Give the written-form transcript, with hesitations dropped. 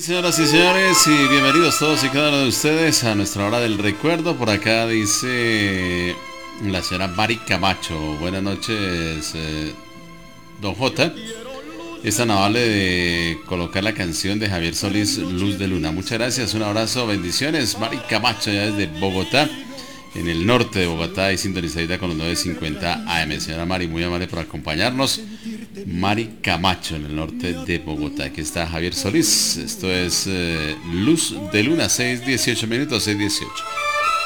Señoras y señores, y bienvenidos todos y cada uno de ustedes a nuestra hora del recuerdo. Por acá dice la señora Mari Camacho. Buenas noches, don J. Es tan amable de colocar la canción de Javier Solís, Luz de Luna. Muchas gracias, un abrazo, bendiciones. Mari Camacho, ya desde Bogotá, en el norte de Bogotá, y sintonizadita con los 950 AM. Señora Mari, muy amable por acompañarnos. Mari Camacho, en el norte de Bogotá. Aquí está Javier Solís. Esto es Luz de Luna, 6:18 minutos, 6:18.